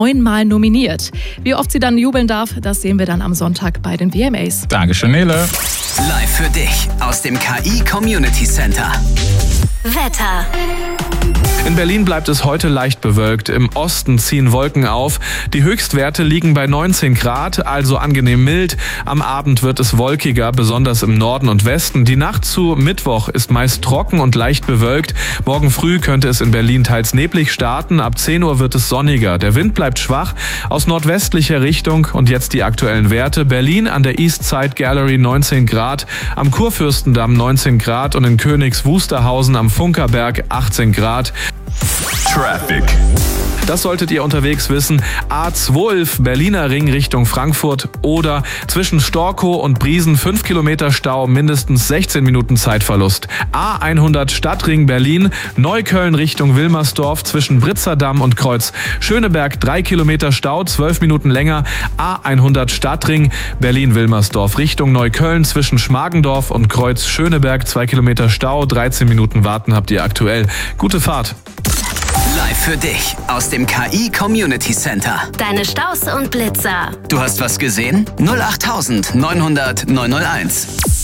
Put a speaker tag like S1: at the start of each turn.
S1: 9-mal nominiert. Wie oft sie dann jubeln darf, das sehen wir dann am Sonntag bei den VMAs.
S2: Dankeschön, Nele.
S3: Live für dich aus dem KI Community Center.
S4: Wetter.
S5: In Berlin bleibt es heute leicht bewölkt. Im Osten ziehen Wolken auf. Die Höchstwerte liegen bei 19 Grad, also angenehm mild. Am Abend wird es wolkiger, besonders im Norden und Westen. Die Nacht zu Mittwoch ist meist trocken und leicht bewölkt. Morgen früh könnte es in Berlin teils neblig starten. Ab 10 Uhr wird es sonniger. Der Wind bleibt schwach aus nordwestlicher Richtung. Und jetzt die aktuellen Werte. Berlin an der East Side Gallery 19 Grad, am Kurfürstendamm 19 Grad und in Königs Wusterhausen am Funkerberg 18 Grad.
S6: Traffic.
S5: Das solltet ihr unterwegs wissen. A12 Berliner Ring Richtung Frankfurt oder zwischen Storkow und Briesen 5 Kilometer Stau, mindestens 16 Minuten Zeitverlust. A100 Stadtring Berlin, Neukölln Richtung Wilmersdorf zwischen Britzerdamm und Kreuz Schöneberg 3 Kilometer Stau, 12 Minuten länger. A100 Stadtring Berlin-Wilmersdorf Richtung Neukölln zwischen Schmargendorf und Kreuz Schöneberg 2 Kilometer Stau, 13 Minuten warten habt ihr aktuell. Gute Fahrt.
S3: Live für dich aus dem KI Community Center.
S4: Deine Staus und Blitzer.
S3: Du hast was gesehen? 08900 901.